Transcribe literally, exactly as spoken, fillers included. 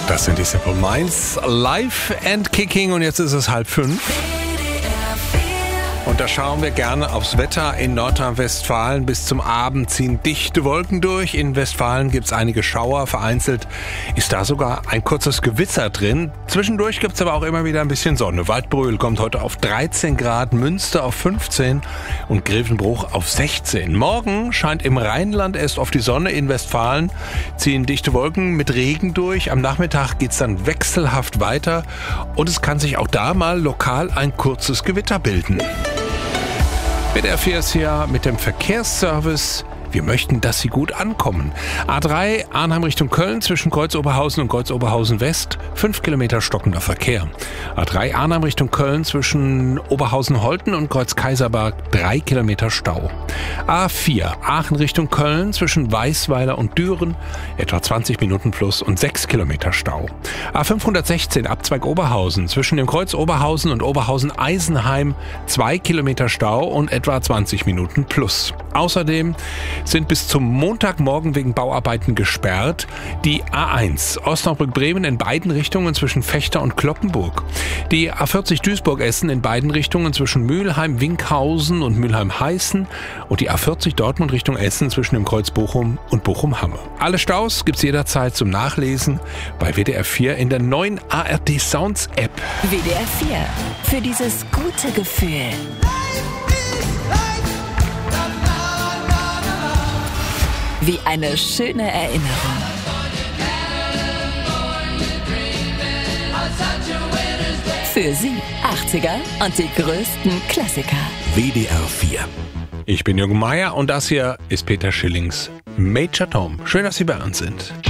Das sind die Simple Minds, live and kicking, und jetzt ist es halb fünf. Und da schauen wir gerne aufs Wetter in Nordrhein-Westfalen. Bis zum Abend ziehen dichte Wolken durch. In Westfalen gibt es einige Schauer. Vereinzelt ist da sogar ein kurzes Gewitter drin. Zwischendurch gibt es aber auch immer wieder ein bisschen Sonne. Waldbröl kommt heute auf dreizehn Grad, Münster auf fünfzehn und Grevenbruch auf sechzehn. Morgen scheint im Rheinland erst auf die Sonne. In Westfalen ziehen dichte Wolken mit Regen durch. Am Nachmittag geht es dann wechselhaft weiter. Und es kann sich auch da mal lokal ein kurzes Gewitter bilden. W D R vier ist hier mit dem Verkehrsservice. Wir möchten, dass Sie gut ankommen. A drei Arnheim Richtung Köln zwischen Kreuz-Oberhausen und Kreuz-Oberhausen West. fünf Kilometer stockender Verkehr. A drei Arnheim Richtung Köln zwischen Oberhausen-Holten und Kreuz-Kaiserberg. drei Kilometer Stau. A vier Aachen Richtung Köln zwischen Weißweiler und Düren. Etwa zwanzig Minuten plus und sechs Kilometer Stau. A fünfhundertsechzehn Abzweig Oberhausen zwischen dem Kreuz Oberhausen und Oberhausen-Eisenheim. zwei Kilometer Stau und etwa zwanzig Minuten plus. Außerdem sind bis zum Montagmorgen wegen Bauarbeiten gesperrt die A eins Osnabrück-Bremen in beiden Richtungen zwischen Vechta und Cloppenburg, die A vierzig Duisburg-Essen in beiden Richtungen zwischen Mülheim-Winkhausen und Mülheim-Heißen und die A vierzig Dortmund Richtung Essen zwischen dem Kreuz Bochum und Bochum-Hamme. Alle Staus gibt's jederzeit zum Nachlesen bei W D R vier in der neuen A R D Sounds App. W D R vier, für dieses gute Gefühl. Wie eine schöne Erinnerung. Für Sie achtziger und die größten Klassiker. W D R vier. Ich bin Jürgen Meier und das hier ist Peter Schillings Major Tom. Schön, dass Sie bei uns sind.